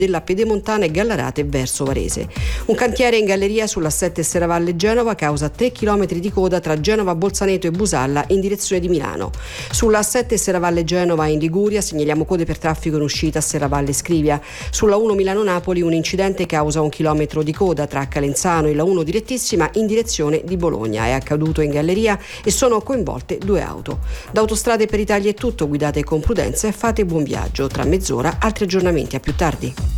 della Pedemontana e Gallarate verso Varese. Un cantiere in galleria sulla 7 Serravalle Genova causa 3 km di coda tra Genova, Bolzaneto e Busalla in direzione di Milano. Sulla 7 Serravalle Genova in Liguria segnaliamo code per traffico in uscita a Serravalle Scrivia. Sulla 1 Milano-Napoli un incidente causa 1 chilometro di coda tra Calenzano e la 1 direttissima in direzione di Bologna. È accaduto in galleria e sono coinvolte 2 auto. Da Autostrade per Italia è tutto, guidate con prudenza e fate buon viaggio. Tra mezz'ora altri aggiornamenti, a più tardi.